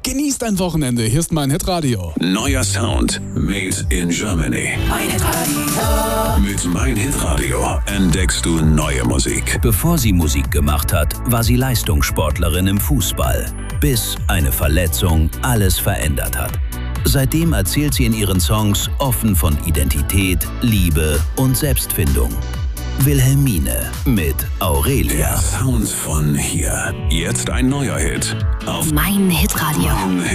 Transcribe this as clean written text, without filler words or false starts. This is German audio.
Genießt ein Wochenende. Hier ist mein Hitradio. Neuer Sound made in Germany. Mein Hitradio. Mit Mein Hitradio entdeckst du neue Musik. Bevor sie Musik gemacht hat, war sie Leistungssportlerin im Fußball. Bis eine Verletzung alles verändert hat. Seitdem erzählt sie in ihren Songs offen von Identität, Liebe und Selbstfindung. Wilhelmine mit Aurelia. Der Sound von hier. Jetzt ein neuer Hit auf Mein Hitradio. Mein